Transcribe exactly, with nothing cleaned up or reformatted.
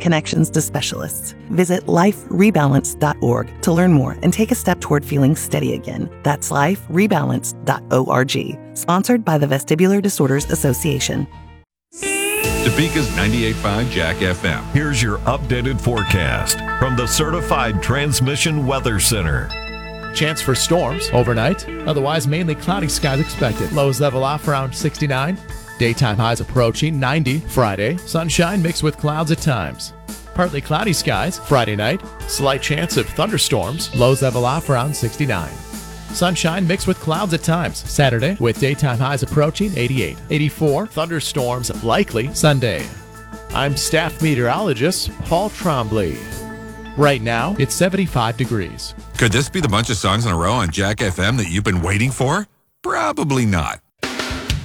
connections to specialists. Visit life rebalance dot org to learn more and take a step toward feeling steady again. That's life rebalance dot org. Sponsored by the Vestibular Disorders Association. Topeka's ninety-eight point five Jack F M. Here's your updated forecast from the Certified Transmission Weather Center. Chance for storms overnight. Otherwise, mainly cloudy skies expected. Lows level off around sixty-nine. Daytime highs approaching ninety Friday. Sunshine mixed with clouds at times. Partly cloudy skies Friday night. Slight chance of thunderstorms. Lows level off around sixty-nine. Sunshine mixed with clouds at times Saturday, with daytime highs approaching eighty-eight. eighty-four, thunderstorms likely Sunday. I'm staff meteorologist Paul Trombley. Right now, it's seventy-five degrees. Could this be the bunch of songs in a row on Jack F M that you've been waiting for? Probably not.